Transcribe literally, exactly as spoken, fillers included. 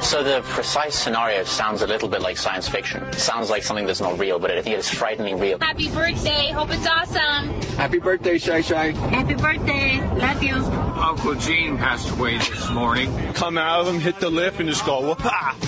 So the precise scenario sounds a little bit like science fiction. It sounds like something that's not real, but I think it's frighteningly real. Happy birthday. Hope it's awesome. Happy birthday, Shy Shy. Happy birthday. Love you. Uncle Gene passed away this morning. Come out of them, hit the lip, and just go, whoop-ah!